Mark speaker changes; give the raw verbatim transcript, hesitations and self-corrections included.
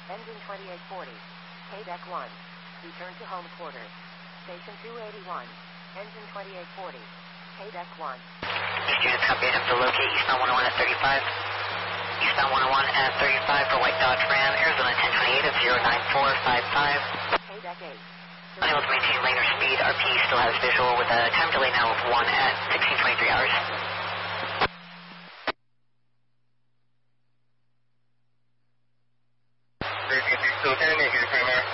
Speaker 1: Engine twenty-eight forty. K-Deck one. Return to home quarters. Station two eighty-one. Engine twenty-eight forty. K-Deck one.
Speaker 2: East units copy, attempt to locate eastbound one oh one at thirty-five. Eastbound one oh one at thirty-five for White Dodge Ram, Arizona ten twenty-eight at zero nine four five five.
Speaker 1: K-Deck eight.
Speaker 2: Unable to maintain lane or speed, R P still has visual with a time delay now of one at sixteen twenty-three hours.
Speaker 3: Still ten, make it primary.